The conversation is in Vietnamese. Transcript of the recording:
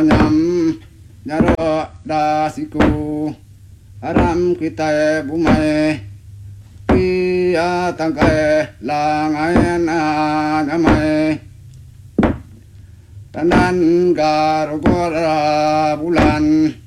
nyam nyaro dasiku aram kita bumai kia tangkai langai na nyamai tanan garugora bulan